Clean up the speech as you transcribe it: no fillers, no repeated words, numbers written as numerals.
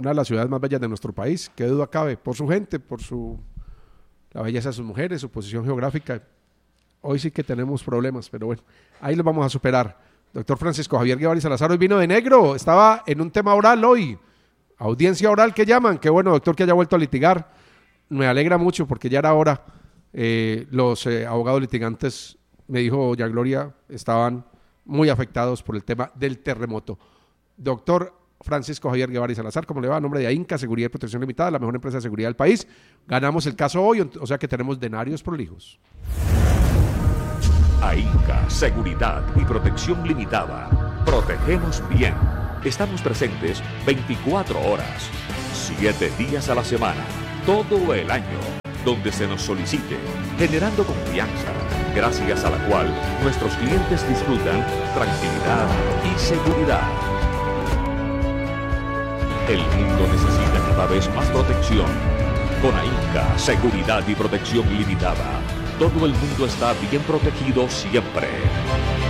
una de las ciudades más bellas de nuestro país, qué duda cabe, por su gente, por la belleza de sus mujeres, su posición geográfica. Hoy sí que tenemos problemas, pero bueno, ahí los vamos a superar. Doctor Francisco Javier Guevara y Salazar hoy vino de negro, estaba en un tema oral hoy, audiencia oral que llaman, qué bueno doctor que haya vuelto a litigar, me alegra mucho porque ya era hora. Los abogados litigantes, me dijo doña Gloria, estaban muy afectados por el tema del terremoto. Doctor Francisco Javier Guevara y Salazar, ¿cómo le va? A nombre de AINCA, Seguridad y Protección Limitada, la mejor empresa de seguridad del país. Ganamos el caso hoy, o sea que tenemos denarios prolijos. AINCA, Seguridad y Protección Limitada. Protegemos bien. Estamos presentes 24 horas, 7 días a la semana, todo el año, donde se nos solicite, generando confianza, gracias a la cual nuestros clientes disfrutan tranquilidad y seguridad. El mundo necesita cada vez más protección. Con AINCA, Seguridad y Protección Limitada, todo el mundo está bien protegido siempre.